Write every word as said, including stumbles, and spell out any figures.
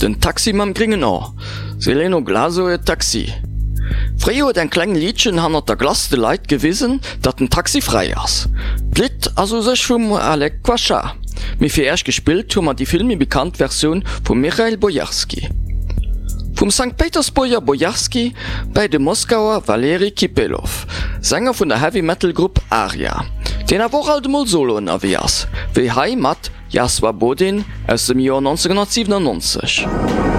den Taxi mam geringen an. Seleno Glaso e Taxi. Frio et en kleng Liedchen han der glaste Leiit gewissen, dat den Taxi frei ass. Blit also sech vum Alek Quascha. Mi fir ersch gespielt hummer die filmi bekannt Version vum Michail Bojarski. Vom Sankt Petersburger Bojarski bei dem Moskauer Valeri Kipelov, Sänger vun der Heavy-Metal-Gruppe Aria, den er woch alt mal solo erwies, wie hei mat Jaswa Bodin aus dem Jahr neunzehnhundertsiebenundneunzig.